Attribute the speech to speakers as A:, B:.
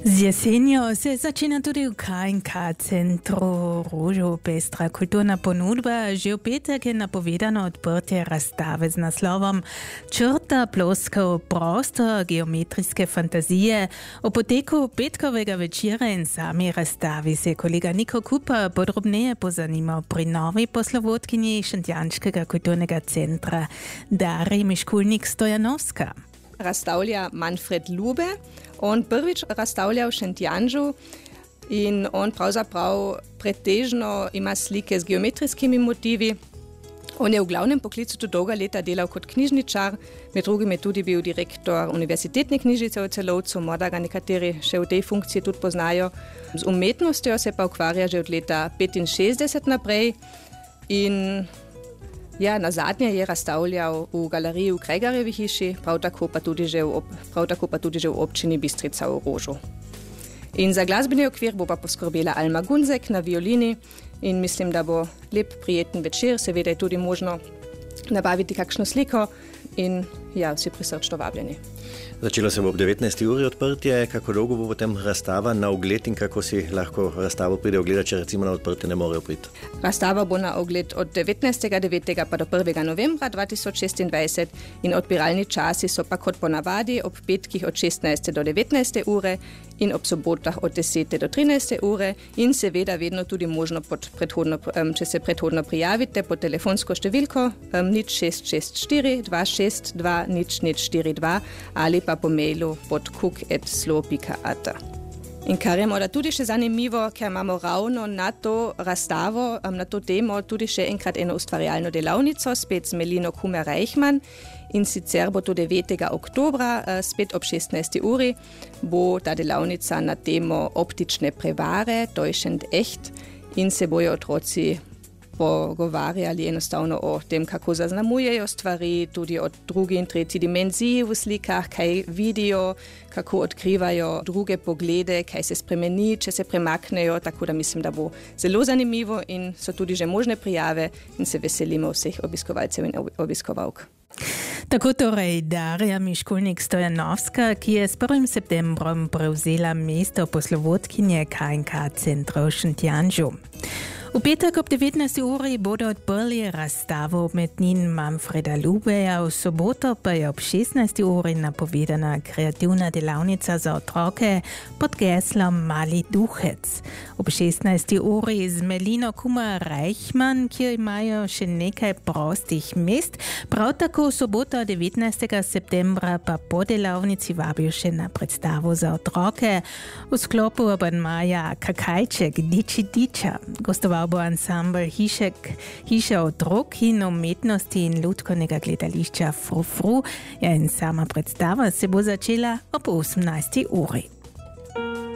A: Z jesenjo se začina tudi v KNK centru Rožo pestra kulturna ponudba. Že v petek je napovedano odprtje razstave z naslovom Črta, ploskav, prostor, geometrijske fantazije. O poteku petkovega večera in sami razstavi se kolega Niko Kupa podrobneje pozanimal pri novi poslovodkinji Šentjanskega kulturnega centra Darji Miškulnik-Stojanovska.
B: Razstavlja Manfred Lube. On prvič razstavlja v Šentjanžu in on pravzaprav pretežno ima slike z geometrijskimi motivi. On je v glavnem poklicu tudi dolga leta delal kot knjižničar, med drugim je tudi bil direktor Univerzitetne knjižnice v Celovcu, morda ga nekateri še v tej funkciji tudi poznajo. Z umetnostjo se pa ukvarja že od leta 65 naprej in na zadnje je razstavljal v galeriji v Kregarjevi hiši, prav tako pa tudi že v občini Bistrica v Rožu. In za glasbeni okvir bo pa poskrbela Alma Gunzek na violini in mislim, da bo lep, prijeten večer, seveda je tudi možno nabaviti kakšno sliko in vsi prisrčno vabljeni.
C: Začelo se bo ob 19. uri odprtje, kako dolgo bo potem razstava na ogled in kako si lahko razstavo pride ogledati, če recimo na odprtje ne morejo priti?
B: Razstava bo na ogled od 19.9. pa do 1. novembra 2026 in odpiralni časi so pa kot ponavadi ob petkih od 16. do 19. ure in ob sobotah od 10. do 13. ure in seveda vedno tudi možno če se predhodno prijavite po telefonsko številko 0664 262 042 ali pa po mailu podkuk@slo.at. In kar je morda tudi še zanimivo, ker imamo ravno na to razstavo, na to temo tudi še enkrat eno ustvarjalno delavnico, spet z Melino Kumer-Reichmann in sicer bo to 9. oktobra, spet ob 16. uri, bo ta delavnica na temo optične prevare, täuschend echt, in se bojo otroci pogovarjali enostavno o tem, kako zaznamujejo stvari, tudi o drugi in tretji dimenziji v slikah, kaj vidijo, kako odkrivajo druge poglede, kaj se spremeni, če se premaknejo, tako da mislim, da bo zelo zanimivo in so tudi že možne prijave in se veselimo vseh obiskovalcev in obiskovalk.
A: Tako torej Darja Miškulnik-Stojanovska, ki je s 1. septembrom prevzela mesto poslovodkinje KNK centra v Šentjanžu. V petek ob 19. uri bodo odprli razstavo umetnin Manfreda Lubeja, v soboto pa je ob 16. uri napovedana kreativna delavnica za otroke pod geslom Mali duhec. Ob 16. uri z Melino Kumer-Reichmann, kjer imajo še nekaj prostih mest, prav tako v soboto 19. septembra pa po delavnici vabijo še na predstavo za otroke v sklopu abonmaja Kakajček Diči Diča. Gostoval bo ansambl Hiša otrok in umetnosti in lutkovnega gledališča Fru Fru in sama predstava se bo začela ob 18. uri.